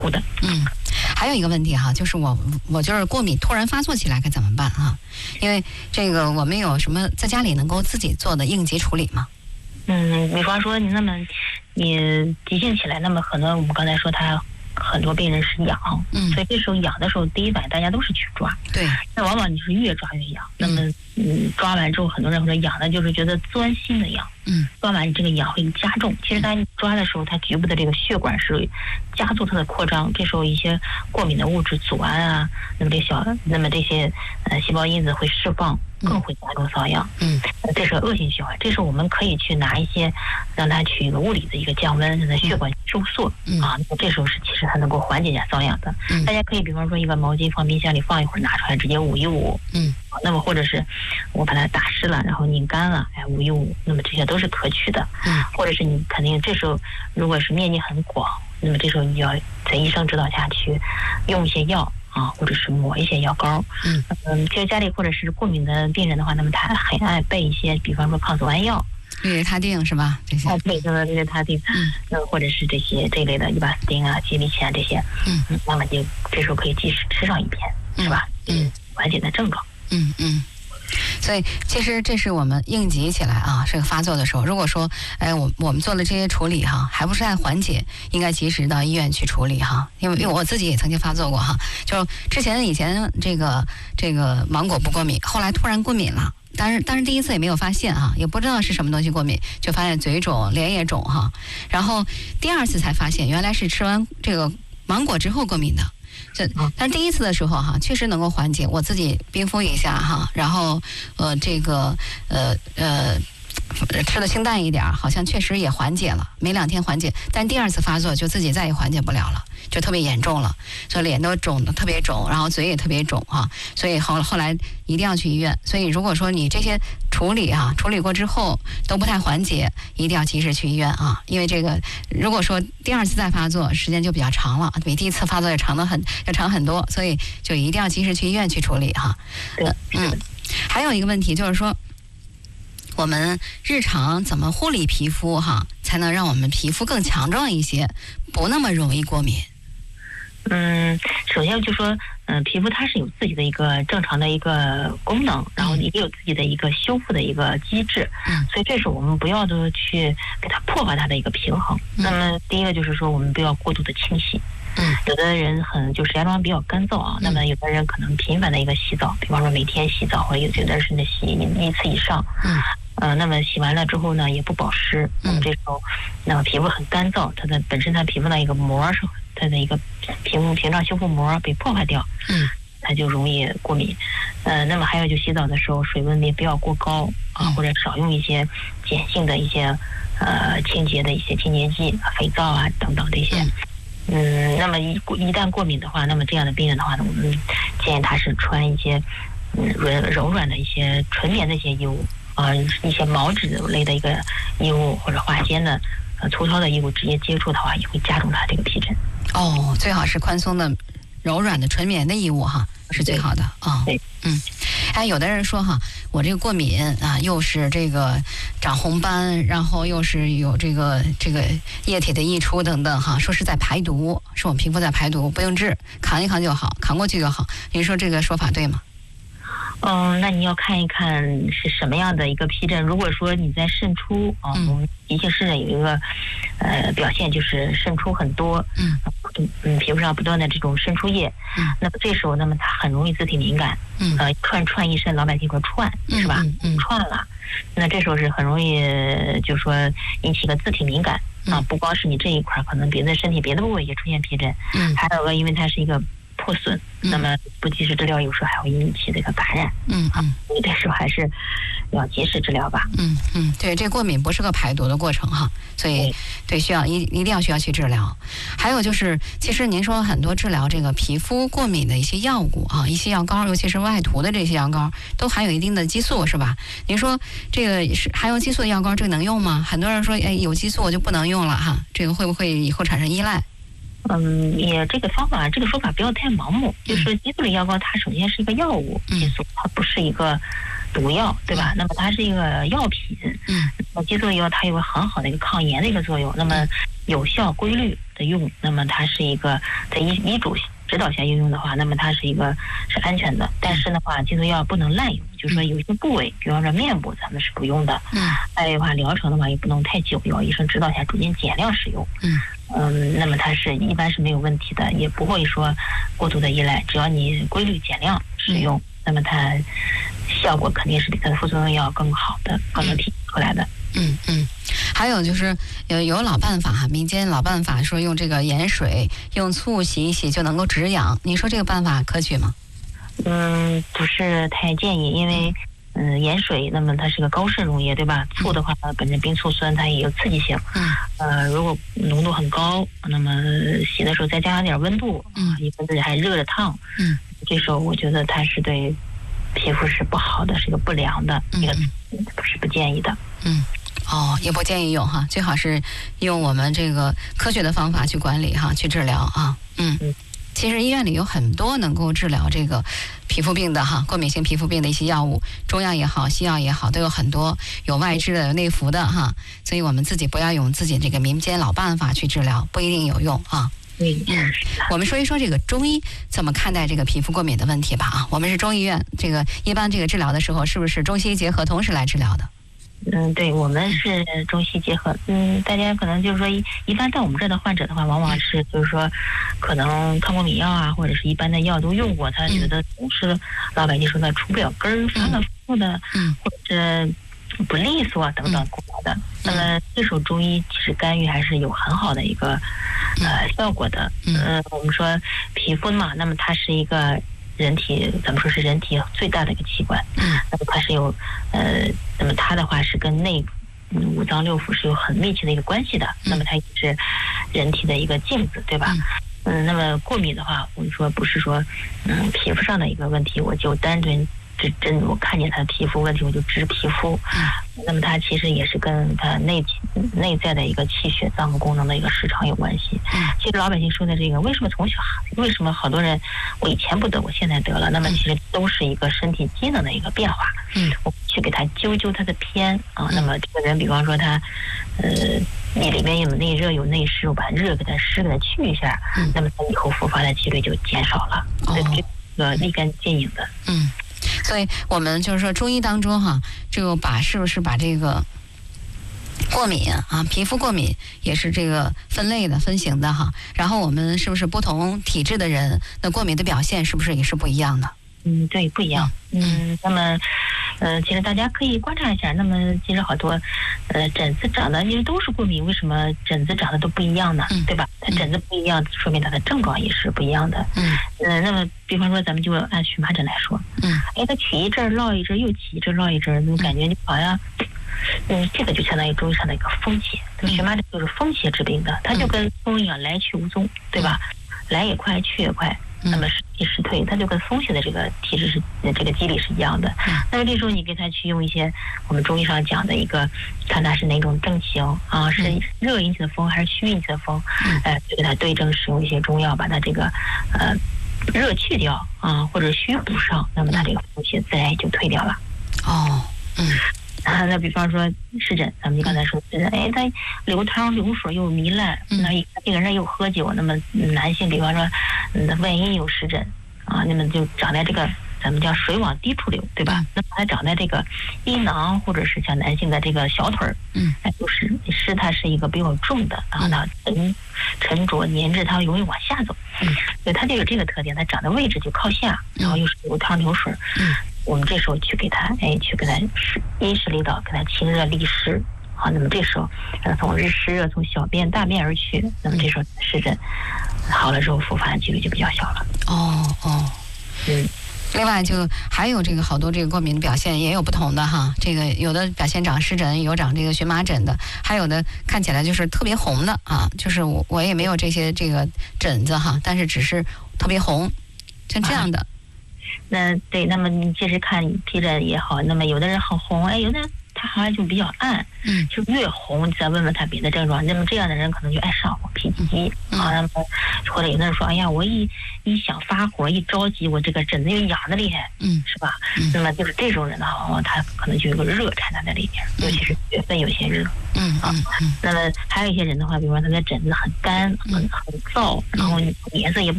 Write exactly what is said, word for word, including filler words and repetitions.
护的。 嗯，还有一个问题哈，就是我我就是过敏突然发作起来该怎么办啊？因为这个我们有什么在家里能够自己做的应急处理吗？ 嗯，比方说你那么你急性起来，那么可能我们刚才说他很多病人是痒， 嗯， 所以这时候痒的时候，第一反应大家都是去抓， 对， 那往往你是越抓越痒，那么嗯抓完之后，很多人会说痒的就是觉得钻心的痒， 嗯， 抓完这个痒会加重，其实它抓的时候，它局部的这个血管是加速它的扩张，这时候一些过敏的物质组胺啊，那么这小那么这些呃细胞因子会释放。更会加重瘙痒， 嗯， 这是恶性循环。这时候我们可以去拿一些，让它取一个物理的一个降温，让它血管收缩，嗯、啊，这时候是其实它能够缓解一下瘙痒的。嗯、大家可以比方说一个毛巾放冰箱里放一会儿，拿出来直接捂一捂，嗯，那么或者是我把它打湿了，然后拧干了，哎，捂一捂，那么这些都是可取的。嗯，或者是你肯定这时候如果是面积很广，那么这时候你要在医生指导下去用一些药。啊，或者是抹一些药膏，嗯嗯，其实家里或者是过敏的病人的话，那么他很爱备一些，比方说抗组胺药， 氯雷他定是吧？这些哦，对，这个氯雷他定，嗯，那或者是这些这类的伊巴斯汀啊、吉利嗪啊这些，嗯嗯，那么就这时候可以及时吃上一片，是吧？嗯，缓解的症状， 嗯嗯。所以其实这是我们应急起来啊，这个发作的时候，如果说哎我我们做了这些处理哈，还不是按缓解，应该及时到医院去处理哈。因为因为我自己也曾经发作过哈，就之前以前这个这个芒果不过敏，后来突然过敏了。但是但是第一次也没有发现哈，也不知道是什么东西过敏，就发现嘴肿、脸也肿哈。然后第二次才发现，原来是吃完这个芒果之后过敏的。这，但第一次的时候哈，确实能够缓解，我自己冰敷一下哈，然后呃这个呃呃吃的清淡一点，好像确实也缓解了，没两天缓解。但第二次发作就自己再也缓解不了了，就特别严重了，所以脸都肿的特别肿，然后嘴也特别肿哈，所以后后来一定要去医院。所以如果说你这些处理哈，处理过之后都不太缓解，一定要及时去医院啊，因为这个如果说第二次再发作，时间就比较长了，比第一次发作要长的很，要长很多，所以就一定要及时去医院去处理哈。呃、嗯，还有一个问题就是说，我们日常怎么护理皮肤哈，才能让我们皮肤更强壮一些，不那么容易过敏？ 嗯，首先就说，嗯、呃，皮肤它是有自己的一个正常的一个功能，然后也有自己的一个修复的一个机制，嗯，所以这是我们不要的去给它破坏它的一个平衡。嗯、那么第一个就是说，我们不要过度的清洗。嗯，有的人很就石家庄比较干燥啊，嗯、那么有的人可能频繁的一个洗澡，比方说每天洗澡，或者有有的人甚至洗一次以上。嗯。呃，那么洗完了之后呢，也不保湿，那么这时候，那么皮肤很干燥，它的本身它皮肤的一个膜是它的一个皮肤屏障修复膜被破坏掉，嗯，它就容易过敏。呃，那么还有就洗澡的时候水温也不要过高啊，或者少用一些碱性的一些呃清洁的一些清洁剂、肥皂啊等等这些。嗯，那么一一旦过敏的话，那么这样的病人的话呢，我们建议他是穿一些嗯软柔软的一些纯棉的一些衣物。呃，一些毛质类的一个衣物或者化纤的、呃粗糙的衣物直接接触的话，也会加重它这个皮疹。 哦，最好是宽松的、柔软的纯棉的衣物哈，是最好的啊。 对， 嗯，哎，有的人说哈，我这个过敏啊，又是这个长红斑，然后又是有这个这个液体的溢出等等哈，说是在排毒，是我皮肤在排毒，不用治，扛一扛就好，扛过去就好。您说这个说法对吗？ 嗯，那你要看一看是什么样的一个皮疹。如果说你在渗出啊，嗯、我们急性湿疹有一个呃表现就是渗出很多，嗯嗯，皮肤上不断的这种渗出液，嗯，那么这时候，那么它很容易自体敏感，嗯，呃，串串一身，老百姓说串、嗯、是吧？嗯，嗯串了，那这时候是很容易，就是说引起个自体敏感、嗯、啊，不光是你这一块，可能别的身体别的部位也出现皮疹，嗯，还有个因为它是一个破损。那么不及时治疗，有时候还会引起这个感染。嗯嗯，你这时候还是要及时治疗吧。 嗯嗯，对，这过敏不是个排毒的过程哈，所以对需要一一定要需要去治疗。还有就是，其实您说很多治疗这个皮肤过敏的一些药物啊，一些药膏，尤其是外涂的这些药膏，都含有一定的激素，是吧？您说这个是含有激素的药膏，这个能用吗？很多人说，哎，有激素我就不能用了哈，这个会不会以后产生依赖？ 嗯，也这个方法，这个说法不要太盲目。就是激素的药膏，它首先是一个药物，激素它不是一个毒药，对吧？那么它是一个药品， 嗯， 那激素药它有个很好的一个抗炎的一个作用，那么有效规律的用，那么它是一个在医医嘱指导下应用的话，那么它是一个是安全的。但是的话，激素药不能滥用，就是说有一些部位，比方说面部，咱们是不用的。 嗯， 还有的话，疗程的话也不能太久，要医生指导下逐渐减量使用。 嗯嗯，那么它是一般是没有问题的，也不会说过度的依赖，只要你规律减量使用，嗯、那么它效果肯定是比它的副作用要更好的，更能体现出来的。 嗯嗯，还有就是有有老办法哈，民间老办法说用这个盐水用醋洗一洗就能够止痒，你说这个办法科学吗？ 嗯，不是太建议，因为嗯、呃、盐水那么它是个高渗溶液，对吧？醋的话本身冰醋酸它也有刺激性， 嗯， 呃如果浓度很高，那么洗的时候再加上点温度， 嗯， 一分子还热着烫， 嗯， 这时候我觉得它是对皮肤是不好的，是一个不良的一个，不是不建议的。 嗯。哦，也不建议用哈，最好是用我们这个科学的方法去管理哈，去治疗啊。嗯，其实医院里有很多能够治疗这个皮肤病的哈，过敏性皮肤病的一些药物，中药也好，西药也好，都有很多，有外治的，有内服的哈。所以我们自己不要用自己这个民间老办法去治疗，不一定有用啊。嗯，我们说一说这个中医怎么看待这个皮肤过敏的问题吧啊。我们是中医院，这个一般这个治疗的时候，是不是中西医结合同时来治疗的？ 嗯，对，我们是中西结合。嗯，大家可能就是说一，一般在我们这儿的患者的话，往往是就是说，可能抗过敏药啊，或者是一般的药都用过，他觉得总是老百姓说他出不了根儿，反反复复的， 嗯， 或者是不利索等等过来的。那么这时候中医其实干预还是有很好的一个呃效果的。嗯，我们说皮肤嘛，那么它是一个人体怎么说是人体最大的一个器官， 嗯， 那么它是有呃，那么它的话是跟内嗯五脏六腑是有很密切的一个关系的，那么它也是人体的一个镜子，对吧？嗯，那么过敏的话，我们说不是说嗯皮肤上的一个问题，我就单纯只针我看见它的皮肤问题我就治皮肤，嗯，那么它其实也是跟它内内在的一个气血脏功能的一个失常有关系。 嗯， 其实老百姓说的这个为什么从小为什么好多人我以前不得我现在得了，那么其实都是一个身体机能的一个变化。 嗯， 我去给他揪揪他的偏啊，那么这个人比方说他呃你里面有内热有内湿，我把热给他湿给他去一下，嗯，那么他以后复发的几率就减少了。 哦， 这个立竿见影的。 嗯，所以我们就是说中医当中哈，就把是不是把这个过敏啊，皮肤过敏也是这个分类的分型的哈，然后我们是不是不同体质的人那过敏的表现是不是也是不一样的？ 嗯，对，不一样。嗯，那么呃，其实大家可以观察一下，那么其实好多呃疹子长的其实都是过敏，为什么疹子长得都不一样呢？ 嗯， 对吧？它疹子不一样，说明它的症状也是不一样的。 嗯， 呃，那么比方说咱们就按荨麻疹来说， 嗯， 哎，它起一阵落一阵，又起一阵落一阵，那感觉就好像。嗯，这个就相当于中医上的一个风邪，这个荨麻疹就是风邪治病的，它就跟风一样，来去无踪，对吧？来也快，去也快，那么时进时退，它就跟风邪的这个体质是这个机理是一样的。那么这时候你给他去用一些我们中医上讲的一个，看它是哪种症型啊，是热引起的风还是虚引起的风，呃，就给他对症使用一些中药，把它这个呃热去掉啊，或者虚补上，那么它这个风邪自然也就退掉了。 哦，嗯。 啊，那比方说湿疹，咱们就刚才说湿疹，哎，他流汤流水又糜烂，那一这个人又喝酒，那么男性比方说，嗯，万一有湿疹啊，那么就长在这个咱们叫水往低处流，对吧？那么它长在这个阴囊或者是像男性的这个小腿儿， 嗯， 哎，就是湿，它是一个比较重的，然后它沉沉着粘质，它容易往下走， 嗯， 所以它就有这个特点，它长的位置就靠下，然后又是流汤流水， 嗯。 我们这时候去给他，哎，去给他因势利导，给他清热利湿，好，那么这时候，呃，从日湿热从小便大便而去，那么这时候湿疹好了之后，复发的几率就比较小了。 哦哦， 嗯。 另外就还有这个好多这个过敏的表现也有不同的哈，这个有的表现长湿疹，有长这个荨麻疹的，还有的看起来就是特别红的啊，就是我我也没有这些这个疹子哈，但是只是特别红，像这样的。啊， 那对，那么你其实看皮疹也好，那么有的人很红，哎，有的人他好像就比较暗， 嗯， 就越红，你再问问他别的症状，那么这样的人可能就爱上火、脾气急啊，那么或者有的人说，哎呀，我一一想发火，一着急，我这个疹子又痒的厉害， 嗯， 是吧？那么就是这种人的话，他可能就有个热缠在那里面，尤其是月份有些热， 嗯啊， 那么还有一些人的话，比如说他的疹子很干、很很燥，然后颜色也不